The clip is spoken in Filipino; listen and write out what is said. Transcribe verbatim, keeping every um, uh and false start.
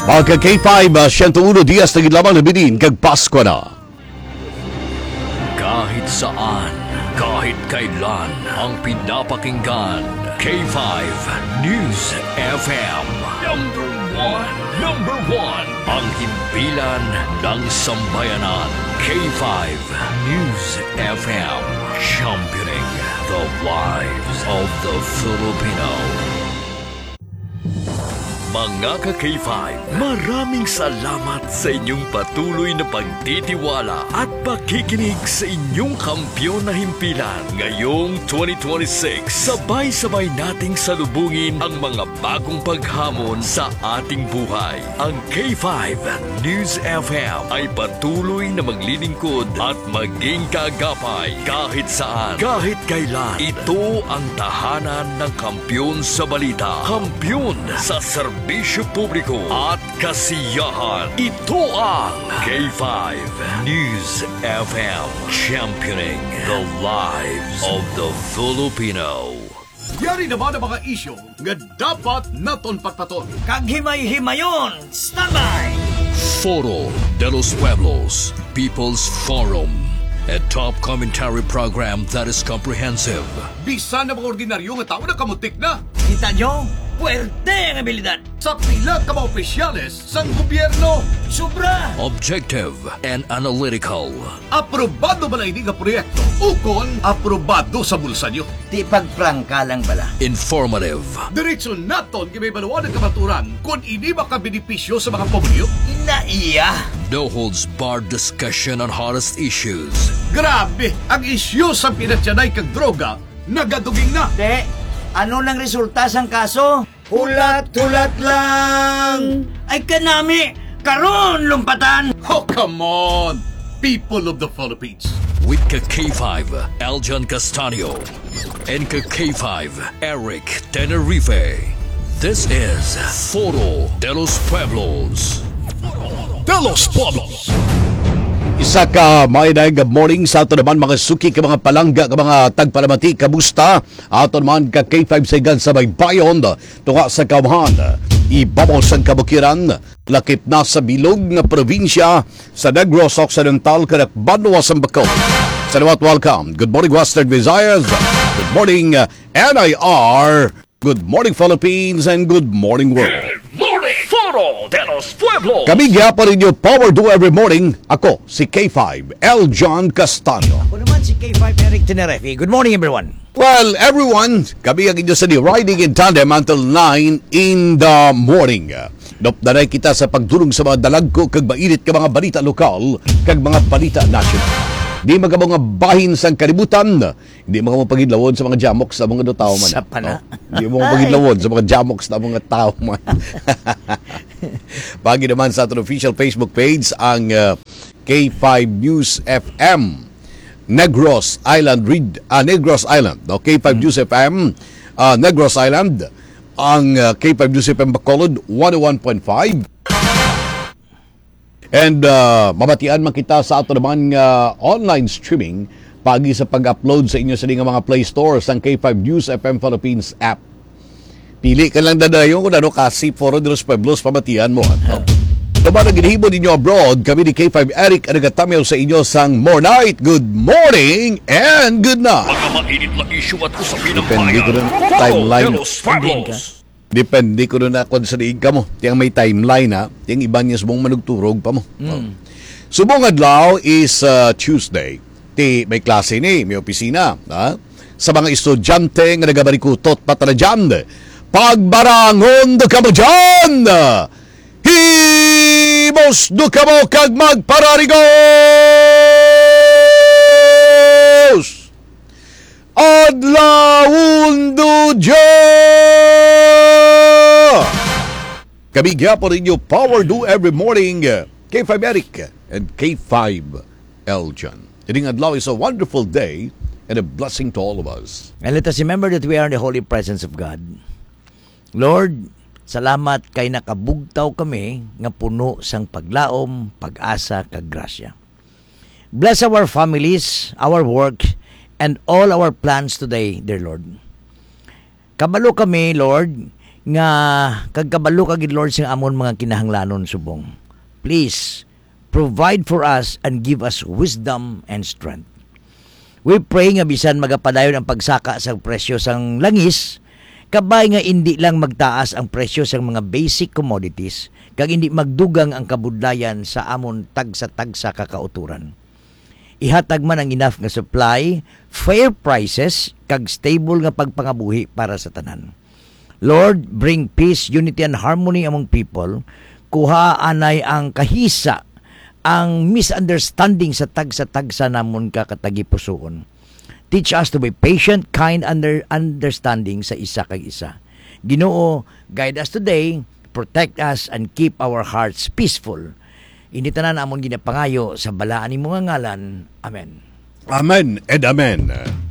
Mga K five, uh, one oh one Dias na lamang na binin kag Pasko na. Kahit saan, kahit kailan, ang pinapakinggan. K five News F M. Number one. Number one. Ang himpilan ng sambayanan. K five News F M. Championing the lives of the Filipino. Mga ka-K five, maraming salamat sa inyong patuloy na pagtitiwala at pakikinig sa inyong kampyon na himpilan. Ngayong twenty twenty-six, sabay-sabay nating salubungin ang mga bagong paghamon sa ating buhay. Ang K five News F M ay patuloy na maglilingkod at maging kagapay kahit saan, kahit kailan. Ito ang tahanan ng kampyon sa balita, kampyon sa serbisyo Bisyo publiko at kasiyahan. Ito ang K five News F M, championing the lives of the Filipino. Yari naman ang mga isyo nga dapat naton pagpaton. Kag himay-himayon, standby! Foro de los Pueblos, People's Forum, a top commentary program that is comprehensive. Bisan na mga ordinaryo nga tao na kamutik na. Kita nyo? Puerte ang abilidad. Sa pila ka mga opisyales sang gobyerno. Sobra! Objective and analytical. Aprobado ba na ini nga proyekto? Ukon, aprobado sa bulsa nyo. Di pagprangka lang bala. Informative. Diretso naton kay may baluan ng kabaturan kung ini makabenepisyo sa mga pamilyo. Inaiya! No holds barred discussion on hottest issues. Grabe! Ang isyu sa pinatyanay kag droga nagaduging na. De, ano lang resulta sang kaso? Hulat-hulat lang! Ay kanami! Karon lumpatan! Oh, come on! People of the Philippines. With ka-K five, Eljan Castanio. And ka-K five, Eric Tenerife. This is Foro de los Pueblos. De los Pueblos! Isa ka maayday good morning sa ato naman mga suki ka mga palangga ka mga tagpalamati kamusta ato naman ka K five Segan sa Baybayon tunga sa Kamahan ibabaw sa kabukiran lakip na sa bilog nga probinsya sa Negros Occidental kanak Banwa Sambakol. Salawat, welcome. Good morning Western Visayas. Good morning N I R. Good morning Philippines and good morning world. Foro de los Pueblos. Kami gyapon ninyo Power Do Every Morning. Ako si K five, Eljan Castanio. Ako naman si K five Eric Tenerife. Good morning everyone. Well, everyone, kami ang inyo sa riding in tandem until nine in the morning. Nopdanay kita sa pagdulong sa mga dalagko kag mainit ka mga balita lokal kag mga balita national. Di mga mga bahin sang kalibutan. Hindi mga pagidlawon sa mga jamoks sa mga tao man. Sa pana. Hindi oh, mga pagidlawon sa mga jamoks na mga tao man. Pagi naman sa ating official Facebook page ang uh, K five News F M Negros Island Read uh, Negros Island. No? K five hmm. News F M uh, Negros Island. Ang uh, K five News F M Bacolod one oh one point five. And uh, mabatian man kita sa ato naman uh, online streaming pagi sa pag-upload sa inyo sa mga Play Store sang K five News F M Philippines app. Pili ka lang dadayon kung ano kasi Foro de los Pueblos pamatian mo. No? Naman ang ginihimo ninyo abroad, kami ni K five Eric ang nagatamyaw sa inyo sang more night, good morning, and good night. Mga mainit na issue at usapin ng Depende ko bayan. ng timeline. Foro de los Pueblos. Depende ko na kung sa diig ka mo. Tiyang may timeline ha. Tiyang iba niya mong manugturog pa mo. Mm. Subong adlaw is uh, Tuesday. Ti may klase ni, may opisina. Ha? Sa mga estudyante nga nagabarikutot patala dyan. Pagbarangon do ka mo dyan! Himos do ka mo kag magpararigos! Adlawon do dyan! Kami gyapon ninyo Power Do Every Morning K five Eric and K five Eljan. Ining adlaw is a wonderful day and a blessing to all of us. And let us remember that we are in the holy presence of God. Lord, salamat kay nakabugtaw kami nga puno sang paglaom, pag-asa kag grasya. Bless our families, our work, and all our plans today, dear Lord. Kabalo kami, Lord, nga kagkabalo kagid Lord sing amon mga kinahanglanon subong. Please provide for us and give us wisdom and strength. We pray nga bisan magapadayon ang pagsaka sa presyo sang langis, kabay nga hindi lang magtaas ang presyo sang mga basic commodities, kag hindi magdugang ang kabudlayan sa amon tagsa-tagsa kakauturan. Ihatag man ang enough nga supply, fair prices, kag stable nga pagpangabuhi para sa tanan. Lord, bring peace, unity, and harmony among people. Kuha anay ang kahisa, ang misunderstanding sa tagsa-tagsa namon kakatagipusoon. Teach us to be patient, kind, under understanding sa isa kag isa. Ginoo, guide us today, protect us, and keep our hearts peaceful. Ini tanan amon ginapangayo sa balaan ni mga ngalan. Amen. Amen and amen.